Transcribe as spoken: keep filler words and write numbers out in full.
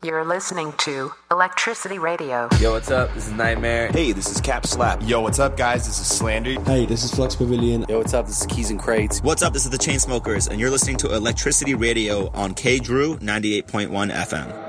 You're listening to Electricity Radio. Yo, what's up? This is Nightmare. Hey, this is Cap Slap. Yo, what's up, guys? This is Slander. Hey, this is Flux Pavilion. Yo, what's up? This is Keys and Crates. What's up? This is the Chainsmokers, and you're listening to Electricity Radio on K Drew ninety-eight point one F M.